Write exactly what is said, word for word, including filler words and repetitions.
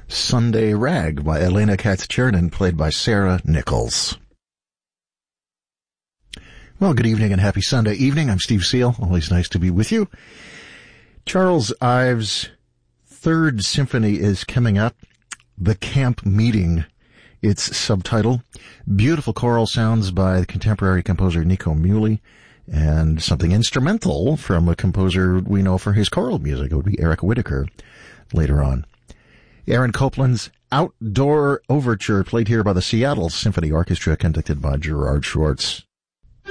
Sunday Rag by Elena Katz-Chernin, played by Sarah Nichols. Well, good evening and happy Sunday evening. I'm Steve Seal. Always nice to be with you. Charles Ives' Third Symphony is coming up. The Camp Meeting, its subtitle. Beautiful choral sounds by the contemporary composer Nico Muhly, and something instrumental from a composer we know for his choral music. It would be Eric Whitacre later on. Aaron Copland's Outdoor Overture, played here by the Seattle Symphony Orchestra, conducted by Gerard Schwartz.